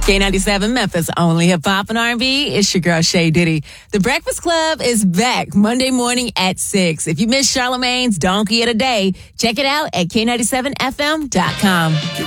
K97 Memphis, only hip hop and R&B. It's your girl Shay Diddy. The Breakfast Club is back Monday morning at 6. If you missed Charlamagne's Donkey of the Day, check it out at K97FM.com.